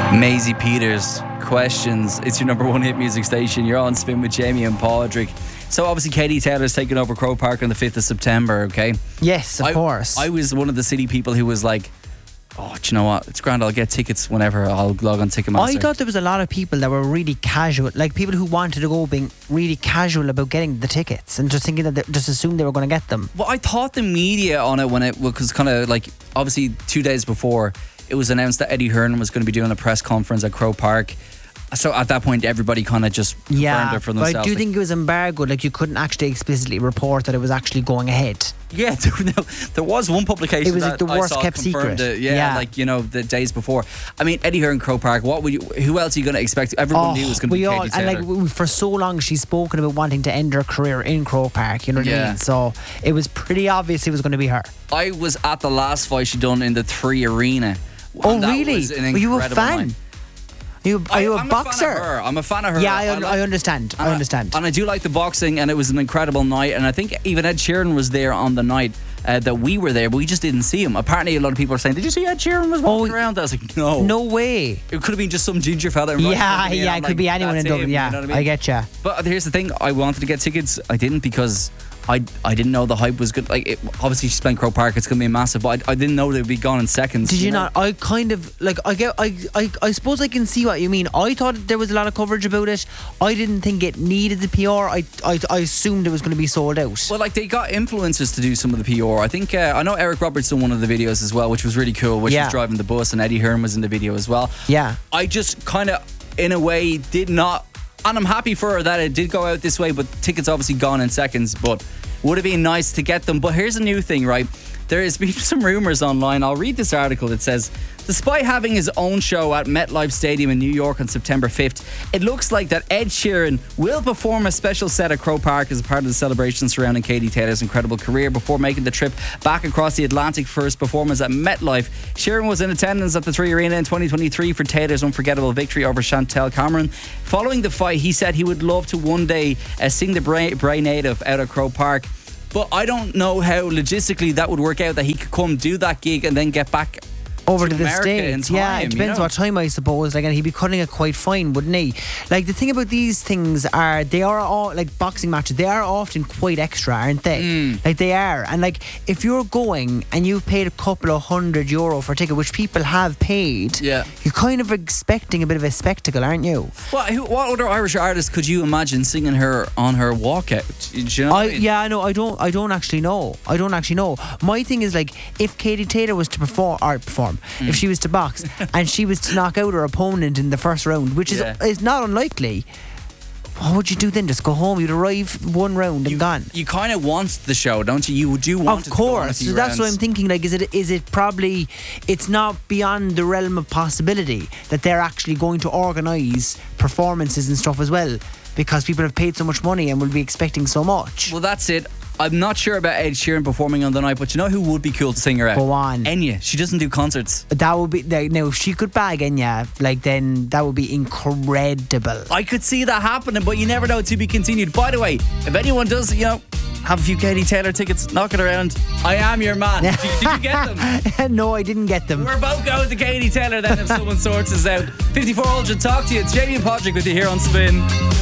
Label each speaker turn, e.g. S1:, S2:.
S1: Maisie Peters, Questions. It's your number one hit music station. You're on Spin with Jamie and Padraig. So obviously Katie Taylor's taking over Croke Park on the 5th of September, okay?
S2: Yes, of course.
S1: I was one of the city people who was like, oh, do you know what? It's grand. I'll get tickets whenever. I'll log on Ticketmaster.
S2: I thought there was a lot of people that were really casual, like people who wanted to go being really casual about getting the tickets and just thinking that they just assumed they were going to get them.
S1: Well, I thought the media on it when it was kind of like, obviously 2 days before, it was announced that Eddie Hearn was going to be doing a press conference at Croke Park. So at that point, everybody kind of just confirmed it for themselves.
S2: But I do think it was embargoed. Like, you couldn't actually explicitly report that it was actually going ahead.
S1: Yeah, there was one publication.
S2: It was like the worst kept secret.
S1: Yeah, like, you know, the days before. I mean, Eddie Hearn, Croke Park. Who else are you going to expect? Everyone knew it was going to be Katie Taylor.
S2: And like, for so long, she's spoken about wanting to end her career in Croke Park. You know what I mean? So it was pretty obvious it was going to be her.
S1: I was at the last fight she done in the 3 Arena.
S2: Oh, really? Were you a fan?
S1: Night.
S2: Are you a boxer?
S1: I'm a fan of her.
S2: Yeah, I understand. I understand.
S1: And I do like the boxing, and it was an incredible night. And I think even Ed Sheeran was there on the night that we were there, but we just didn't see him. Apparently, a lot of people are saying, "Did you see Ed Sheeran was walking around?" I was like, "No,
S2: no way."
S1: It could have been just some ginger fella.
S2: Yeah, it could be anyone in Dublin. Yeah, you know what I mean? I get you.
S1: But here's the thing: I wanted to get tickets. I didn't because I didn't know the hype was good. Like, obviously she's playing Croke Park, it's gonna be massive, but I didn't know they'd be gone in seconds.
S2: Did you not? I kind of like, I suppose I can see what you mean. I thought there was a lot of coverage about it. I didn't think it needed the PR. I assumed it was going to be sold out.
S1: Well, like, they got influencers to do some of the PR. I think I know Eric Roberts done one of the videos as well, which was really cool, which was driving the bus, and Eddie Hearn was in the video as well.
S2: Yeah,
S1: I just kind of, in a way, did not, and I'm happy for her that it did go out this way, but tickets obviously gone in seconds. But would have been nice to get them. But here's a new thing, right? There has been some rumours online. I'll read this article. It says, despite having his own show at MetLife Stadium in New York on September 5th, it looks like that Ed Sheeran will perform a special set at Croke Park as a part of the celebration surrounding Katie Taylor's incredible career before making the trip back across the Atlantic for his performance at MetLife. Sheeran was in attendance at the 3 Arena in 2023 for Taylor's unforgettable victory over Chantel Cameron. Following the fight, he said he would love to one day sing the Bray Native out at Croke Park. But I don't know how logistically that would work out, that he could come do that gig and then get back
S2: over to the
S1: America
S2: States. Yeah, it depends what time, I suppose. Like, and he'd be cutting it quite fine, wouldn't he? Like, the thing about these things are, they are all, like boxing matches, they are often quite extra, aren't they? Like, they are. And like, if you're going and you've paid a couple of €100 for a ticket, which people have paid, you're kind of expecting a bit of a spectacle, aren't you?
S1: What other Irish artist could you imagine singing her on her walkout? Do you know what I mean?
S2: Yeah, I know. I don't actually know. My thing is, like, if Katie Taylor was to perform, if she was to box and she was to knock out her opponent in the first round, which is not unlikely, what would you do then? Just go home? You'd arrive one round and gone.
S1: You kind of want the show, don't you? You do want it to go on a few
S2: so that's
S1: rounds.
S2: what I'm thinking. Like, is it probably, it's not beyond the realm of possibility that they're actually going to organise performances and stuff as well, because people have paid so much money and will be expecting so much.
S1: Well, that's it. I'm not sure about Ed Sheeran performing on the night, but you know who would be cool to sing her out?
S2: Go on.
S1: Enya. She doesn't do concerts.
S2: That would be, now if she could bag Enya, like, then that would be incredible.
S1: I could see that happening, but you never know. To be continued. By the way, if anyone does, have a few Katie Taylor tickets, knock it around. I am your man. Did you get them?
S2: No, I didn't get them.
S1: We're both going to Katie Taylor then if someone sorts us out. 5400, talk to you. It's Jamie and Padraig with you here on Spin.